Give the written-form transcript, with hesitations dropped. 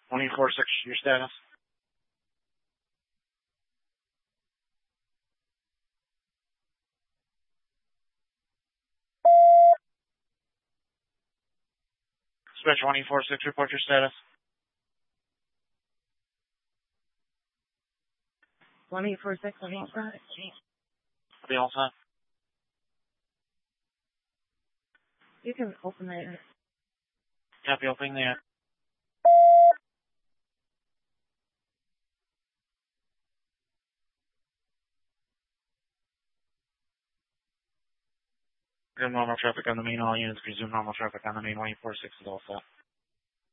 146, your status. Dispatch 146, report your status. 1846, are you all set? Are they all set? You can open it. Copy, opening the air. Resume normal traffic on the main. All units resume normal traffic on the main. 146 is all set.